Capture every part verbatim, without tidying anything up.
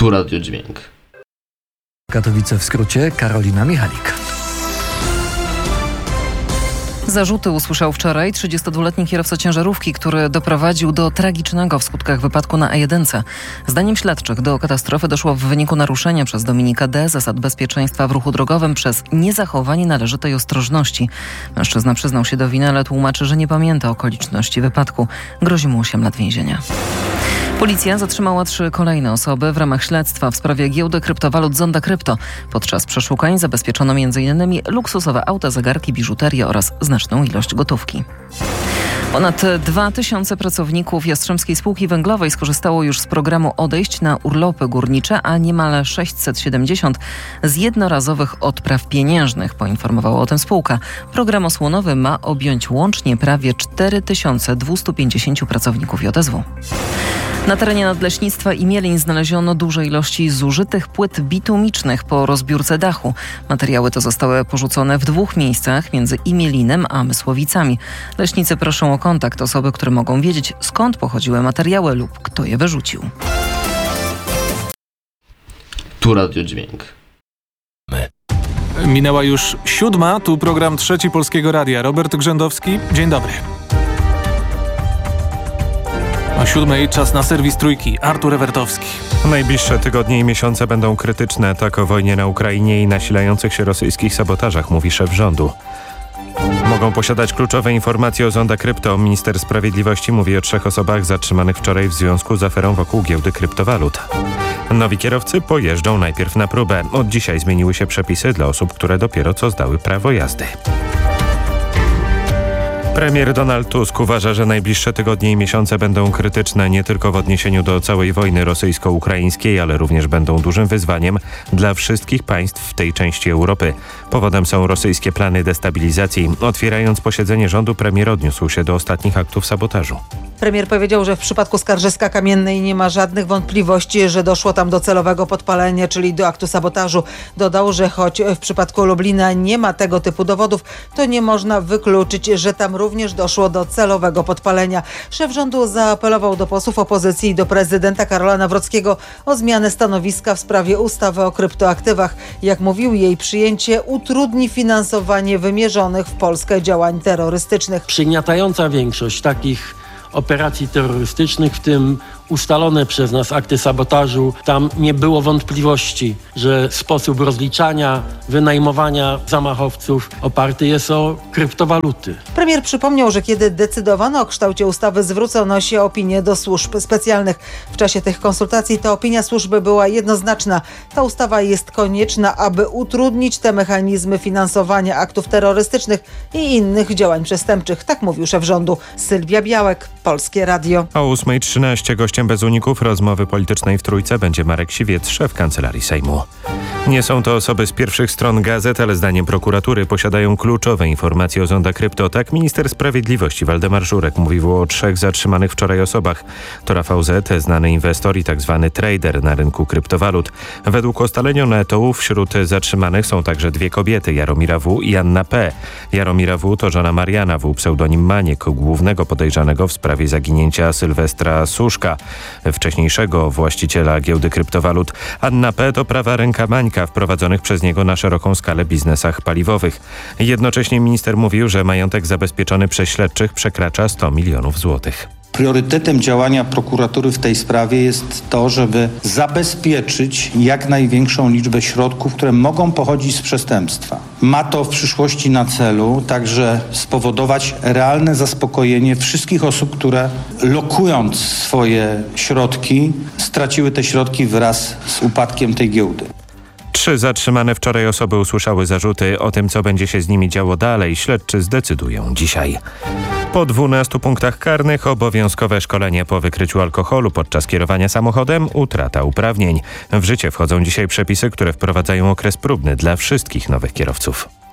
Tu Radio Dźwięk. Katowice w skrócie, Karolina Michalik. Zarzuty usłyszał wczoraj trzydziestodwuletni kierowca ciężarówki, który doprowadził do tragicznego w skutkach wypadku na A jeden. Zdaniem śledczych do katastrofy doszło w wyniku naruszenia przez Dominika D. zasad bezpieczeństwa w ruchu drogowym przez niezachowanie należytej ostrożności. Mężczyzna przyznał się do winy, ale tłumaczy, że nie pamięta okoliczności wypadku. Grozi mu osiem lat więzienia. Policja zatrzymała trzy kolejne osoby w ramach śledztwa w sprawie giełdy kryptowalut Zonda Krypto. Podczas przeszukań zabezpieczono między innymi luksusowe auta, zegarki, biżuterię oraz znaczną ilość gotówki. Ponad dwa tysiące pracowników Jastrzębskiej Spółki Węglowej skorzystało już z programu odejść na urlopy górnicze, a niemal sześćset siedemdziesiąt z jednorazowych odpraw pieniężnych, poinformowała o tym spółka. Program osłonowy ma objąć łącznie prawie cztery tysiące dwieście pięćdziesiąt pracowników J S W. Na terenie Nadleśnictwa Imielin znaleziono duże ilości zużytych płyt bitumicznych po rozbiórce dachu. Materiały te zostały porzucone w dwóch miejscach między Imielinem a Mysłowicami. Leśnicy proszą o kontakt osoby, które mogą wiedzieć, skąd pochodziły materiały lub kto je wyrzucił. Tu Radio Dźwięk. Minęła już siódma, tu program Trzeci Polskiego Radia. Robert Grzędowski, dzień dobry. O siódmej czas na serwis Trójki. Artur Ewertowski. Najbliższe tygodnie i miesiące będą krytyczne, tak o wojnie na Ukrainie i nasilających się rosyjskich sabotażach, mówi szef rządu. Mogą posiadać kluczowe informacje o Zonda Krypto. Minister Sprawiedliwości mówi o trzech osobach zatrzymanych wczoraj w związku z aferą wokół giełdy kryptowalut. Nowi kierowcy pojeżdżą najpierw na próbę. Od dzisiaj zmieniły się przepisy dla osób, które dopiero co zdały prawo jazdy. Premier Donald Tusk uważa, że najbliższe tygodnie i miesiące będą krytyczne nie tylko w odniesieniu do całej wojny rosyjsko-ukraińskiej, ale również będą dużym wyzwaniem dla wszystkich państw w tej części Europy. Powodem są rosyjskie plany destabilizacji. Otwierając posiedzenie rządu, premier odniósł się do ostatnich aktów sabotażu. Premier powiedział, że w przypadku Skarżyska-Kamiennej nie ma żadnych wątpliwości, że doszło tam do celowego podpalenia, czyli do aktu sabotażu. Dodał, że choć w przypadku Lublina nie ma tego typu dowodów, to nie można wykluczyć, że tam również doszło do celowego podpalenia. Szef rządu zaapelował do posłów opozycji i do prezydenta Karola Nawrockiego o zmianę stanowiska w sprawie ustawy o kryptoaktywach. Jak mówił, jej przyjęcie utrudni finansowanie wymierzonych w Polskę działań terrorystycznych. Przygniatająca większość takich operacji terrorystycznych, w tym ustalone przez nas akty sabotażu, tam nie było wątpliwości, że sposób rozliczania, wynajmowania zamachowców oparty jest o kryptowaluty. Premier przypomniał, że kiedy decydowano o kształcie ustawy, zwrócono się opinię do służb specjalnych. W czasie tych konsultacji ta opinia służby była jednoznaczna. Ta ustawa jest konieczna, aby utrudnić te mechanizmy finansowania aktów terrorystycznych i innych działań przestępczych. Tak mówił szef rządu. Sylwia Białek, Polskie Radio. O ósma trzynaście gościem bez uników rozmowy politycznej w Trójce będzie Marek Siwiec, szef Kancelarii Sejmu. Nie są to osoby z pierwszych stron gazet, ale zdaniem prokuratury posiadają kluczowe informacje o Zonda Krypto. Tak minister Sprawiedliwości Waldemar Żurek mówił o trzech zatrzymanych wczoraj osobach. To Rafał Z., znany inwestor i tzw. trader na rynku kryptowalut. Według ustalenia Netu wśród zatrzymanych są także dwie kobiety, Jaromira W. i Anna P. Jaromira W. to żona Mariana W., pseudonim Maniek, głównego podejrzanego w sprawie zaginięcia Sylwestra Suszka, wcześniejszego właściciela giełdy kryptowalut. Anna P. to prawa ręka Mańka w prowadzonych przez niego na szeroką skalę biznesach paliwowych. Jednocześnie minister mówił, że majątek zabezpieczony przez śledczych przekracza sto milionów złotych. Priorytetem działania prokuratury w tej sprawie jest to, żeby zabezpieczyć jak największą liczbę środków, które mogą pochodzić z przestępstwa. Ma to w przyszłości na celu także spowodować realne zaspokojenie wszystkich osób, które lokując swoje środki, straciły te środki wraz z upadkiem tej giełdy. Trzy zatrzymane wczoraj osoby usłyszały zarzuty. O tym, co będzie się z nimi działo dalej, śledczy zdecydują dzisiaj. Po dwunastu punktach karnych obowiązkowe szkolenie po wykryciu alkoholu podczas kierowania samochodem, utrata uprawnień. W życie wchodzą dzisiaj przepisy, które wprowadzają okres próbny dla wszystkich nowych kierowców.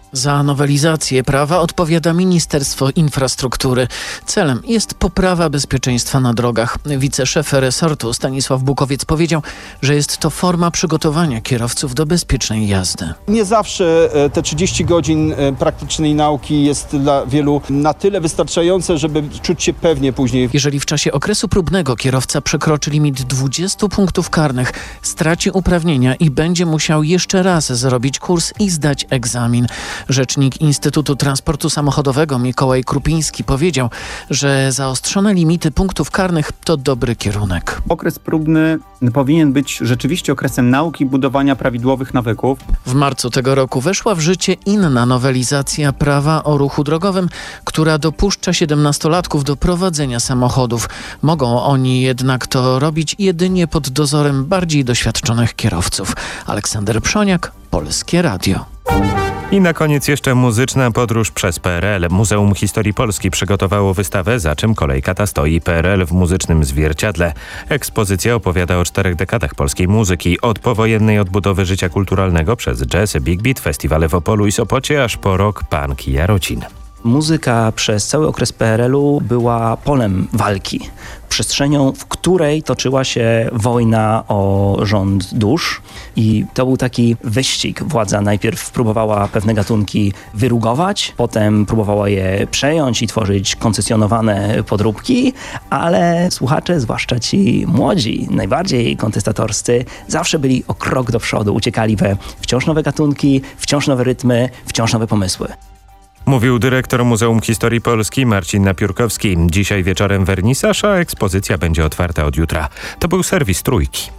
Za nowelizację prawa odpowiada Ministerstwo Infrastruktury. Celem jest poprawa bezpieczeństwa na drogach. Wiceszef resortu Stanisław Bukowiec powiedział, że jest to forma przygotowania kierowców do bezpiecznej jazdy. Nie zawsze te trzydzieści godzin praktycznej nauki jest dla wielu na tyle wystarczające, żeby czuć się pewnie później. Jeżeli w czasie okresu próbnego kierowca przekroczy limit dwudziestu punktów karnych, straci uprawnienia i będzie musiał jeszcze raz zrobić kurs i zdać egzamin. Rzecznik Instytutu Transportu Samochodowego Mikołaj Krupiński powiedział, że zaostrzone limity punktów karnych to dobry kierunek. Okres próbny powinien być rzeczywiście okresem nauki, budowania prawidłowych nawyków. W marcu tego roku weszła w życie inna nowelizacja prawa o ruchu drogowym, która dopuszcza siedemnastolatków do prowadzenia samochodów. Mogą oni jednak to robić jedynie pod dozorem bardziej doświadczonych kierowców. Aleksander Przoniak, Polskie Radio. I na koniec jeszcze muzyczna podróż przez P R L. Muzeum Historii Polski przygotowało wystawę Za czym kolejka ta stoi? P R L w muzycznym zwierciadle. Ekspozycja opowiada o czterech dekadach polskiej muzyki. Od powojennej odbudowy życia kulturalnego przez jazz, big beat, festiwale w Opolu i Sopocie, aż po rock, punk i Jarocin. Muzyka przez cały okres P R L-u była polem walki. Przestrzenią, w której toczyła się wojna o rząd dusz i to był taki wyścig. Władza najpierw próbowała pewne gatunki wyrugować, potem próbowała je przejąć i tworzyć koncesjonowane podróbki, ale słuchacze, zwłaszcza ci młodzi, najbardziej kontestatorscy, zawsze byli o krok do przodu, uciekali we wciąż nowe gatunki, wciąż nowe rytmy, wciąż nowe pomysły. Mówił dyrektor Muzeum Historii Polski Marcin Napiórkowski. Dzisiaj wieczorem wernisaż, a ekspozycja będzie otwarta od jutra. To był serwis Trójki.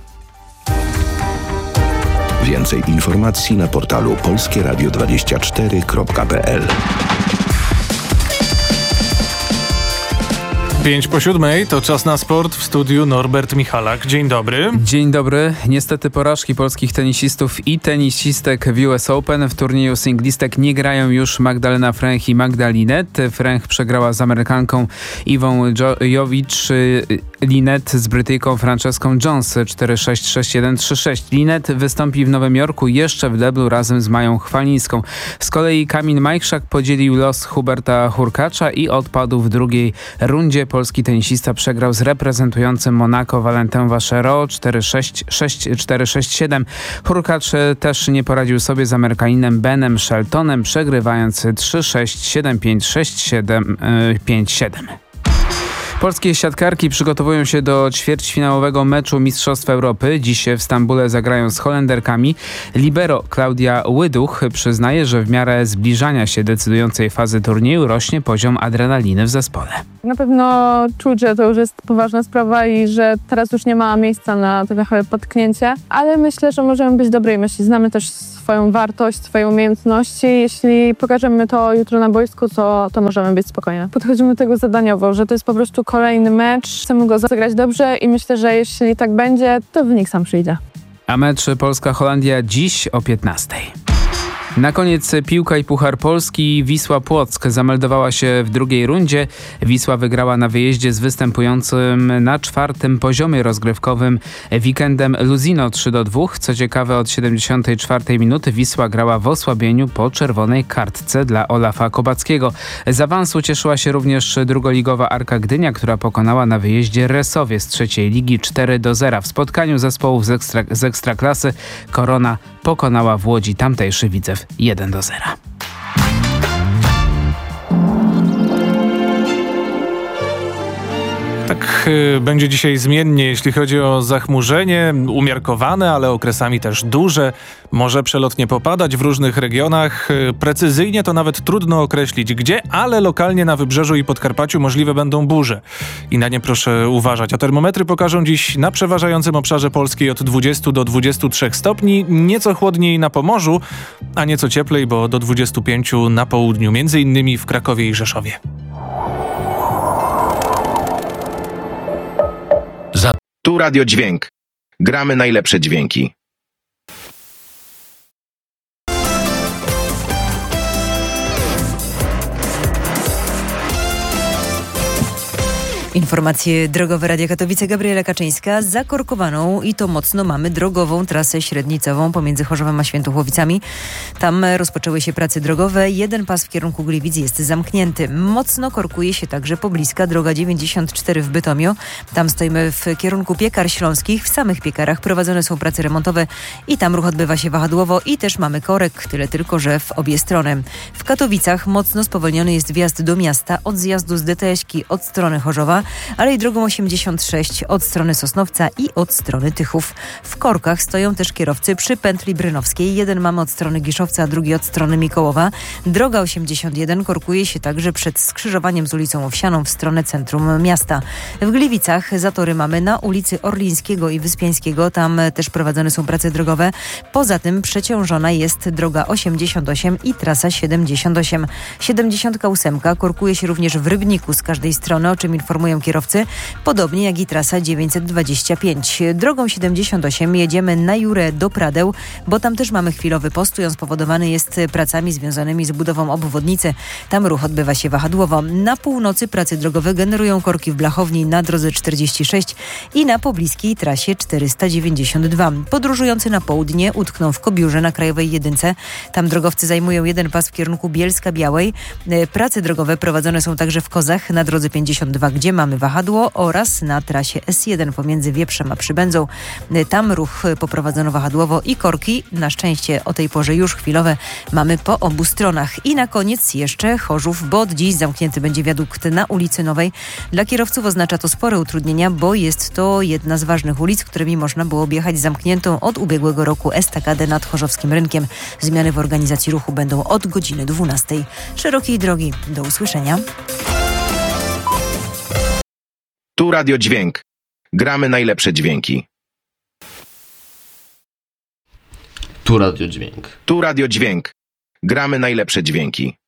Więcej informacji na portalu polskie radio dwadzieścia cztery kropka p l. Pięć po siódmej to czas na sport, w studiu Norbert Michalak. Dzień dobry. Dzień dobry. Niestety porażki polskich tenisistów i tenisistek w U S Open. W turnieju singlistek nie grają już Magdalena Fręch i Magda Linette. Fręch przegrała z Amerykanką Iwą Jowicz, Linette z Brytyjką Franceską Jones cztery sześć, sześć jeden, trzy sześć. Linette wystąpi w Nowym Jorku jeszcze w deblu razem z Mają Chwalińską. Z kolei Kamil Majchrzak podzielił los Huberta Hurkacza i odpadł w drugiej rundzie. Polski tenisista przegrał z reprezentującym Monako Valentin Vachereau cztery sześć, sześć cztery, sześć siedem. Hurkacz też nie poradził sobie z Amerykaninem Benem Sheltonem, przegrywając trzy sześć, siedem pięć, sześć siedem, pięć siedem. Polskie siatkarki przygotowują się do ćwierćfinałowego meczu Mistrzostw Europy. Dziś w Stambule zagrają z Holenderkami. Libero Klaudia Łyduch przyznaje, że w miarę zbliżania się decydującej fazy turnieju rośnie poziom adrenaliny w zespole. Na pewno czuć, że to już jest poważna sprawa i że teraz już nie ma miejsca na trochę potknięcie, ale myślę, że możemy być dobrej myśli. Znamy też swoją wartość, swoje umiejętności. Jeśli pokażemy to jutro na boisku, to, to możemy być spokojni. Podchodzimy do tego zadaniowo, że to jest po prostu kolejny mecz. Chcemy go zagrać dobrze i myślę, że jeśli tak będzie, to wynik sam przyjdzie. A mecz Polska-Holandia dziś o piętnastej. Na koniec piłka i Puchar Polski. Wisła Płock zameldowała się w drugiej rundzie. Wisła wygrała na wyjeździe z występującym na czwartym poziomie rozgrywkowym Weekendem Luzino trzy do dwóch. Co ciekawe, od siedemdziesiątej czwartej minuty Wisła grała w osłabieniu po czerwonej kartce dla Olafa Kobackiego. Z awansu cieszyła się również drugoligowa Arka Gdynia, która pokonała na wyjeździe Resowie z trzeciej ligi cztery do zera. W spotkaniu zespołów z, ekstra, z Ekstraklasy Korona pokonała w Łodzi tamtejszy Widzew jeden do zera. Tak y, będzie dzisiaj zmiennie, jeśli chodzi o zachmurzenie, umiarkowane, ale okresami też duże. Może przelotnie popadać w różnych regionach. Y, precyzyjnie to nawet trudno określić gdzie, ale lokalnie na Wybrzeżu i Podkarpaciu możliwe będą burze. I na nie proszę uważać. A termometry pokażą dziś na przeważającym obszarze Polski od dwudziestu do dwudziestu trzech stopni. Nieco chłodniej na Pomorzu, a nieco cieplej, bo do dwudziestu pięciu na południu, między innymi w Krakowie i Rzeszowie. Tu Radio Dźwięk. Gramy najlepsze dźwięki. Informacje drogowe Radia Katowice, Gabriela Kaczyńska. Zakorkowaną i to mocno mamy drogową trasę średnicową pomiędzy Chorzowem a Świętochłowicami. Tam rozpoczęły się prace drogowe. Jeden pas w kierunku Gliwic jest zamknięty. Mocno korkuje się także pobliska droga dziewięćdziesiąt cztery w Bytomiu. Tam stoimy w kierunku Piekar Śląskich. W samych Piekarach prowadzone są prace remontowe i tam ruch odbywa się wahadłowo i też mamy korek, tyle tylko, że w obie strony. W Katowicach mocno spowolniony jest wjazd do miasta od zjazdu z D T S-ki od strony Chorzowa, ale i drogą osiemdziesiąt sześć od strony Sosnowca i od strony Tychów. W korkach stoją też kierowcy przy pętli brynowskiej. Jeden mamy od strony Giszowca, a drugi od strony Mikołowa. Droga osiemdziesiąt jeden korkuje się także przed skrzyżowaniem z ulicą Owsianą w stronę centrum miasta. W Gliwicach zatory mamy na ulicy Orlińskiego i Wyspiańskiego. Tam też prowadzone są prace drogowe. Poza tym przeciążona jest droga osiemdziesiąt osiem i trasa siedemdziesiąt osiem. siedemdziesiąt osiem korkuje się również w Rybniku z każdej strony, o czym informują kierowcy, podobnie jak i trasa dziewięćset dwadzieścia pięć. Drogą siedemdziesiąt osiem jedziemy na Jurę do Pradeł, bo tam też mamy chwilowy postój. On spowodowany jest pracami związanymi z budową obwodnicy. Tam ruch odbywa się wahadłowo. Na północy prace drogowe generują korki w Blachowni na drodze czterdzieści sześć i na pobliskiej trasie czterysta dziewięćdziesiąt dwa. Podróżujący na południe utkną w Kobiórze na Krajowej Jedynce. Tam drogowcy zajmują jeden pas w kierunku Bielska-Białej. Prace drogowe prowadzone są także w Kozach na drodze pięćdziesiąt dwa, gdzie mamy wahadło, oraz na trasie S jeden pomiędzy Wieprzem a Przybędzą. Tam ruch poprowadzono wahadłowo i korki, na szczęście o tej porze już chwilowe, mamy po obu stronach. I na koniec jeszcze Chorzów, bo od dziś zamknięty będzie wiadukt na ulicy Nowej. Dla kierowców oznacza to spore utrudnienia, bo jest to jedna z ważnych ulic, którymi można było objechać zamkniętą od ubiegłego roku estakadę nad Chorzowskim Rynkiem. Zmiany w organizacji ruchu będą od godziny dwunastej. Szerokiej drogi. Do usłyszenia. Tu Radio Dźwięk. Gramy najlepsze dźwięki. Tu Radio Dźwięk. Tu Radio Dźwięk. Gramy najlepsze dźwięki.